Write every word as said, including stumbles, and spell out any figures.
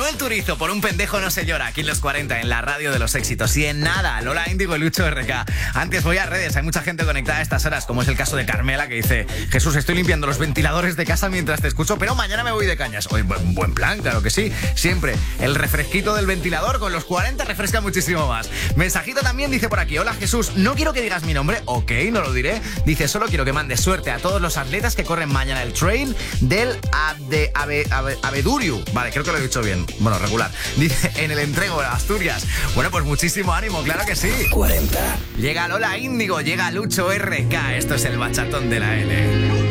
Manuel Turizo, por un pendejo no se llora, aquí en los cuarenta, en la radio de los éxitos. Y en nada, Lola Índigo y Lucho R K. Antes voy a redes, hay mucha gente conectada a estas horas, como es el caso de Carmela, que dice: Jesús, estoy limpiando los ventiladores de casa mientras te escucho, pero mañana me voy de cañas. Oye, buen, buen plan, claro que sí. Siempre el refresquito del ventilador con los cuarenta refresca muchísimo más. Mensajito también dice por aquí: hola Jesús, no quiero que digas mi nombre. Ok, no lo diré. Dice: solo quiero que mandes suerte a todos los atletas que corren mañana el trail del Ade, Ave, Ave, Aveduriu. Vale, creo que lo he dicho bien. Bueno, regular. Dice: en el entrego de Asturias. Bueno, pues muchísimo ánimo, claro que sí. cuarenta. Llega Lola Índigo, llega Lucho R K. Esto es el bachatón de la L.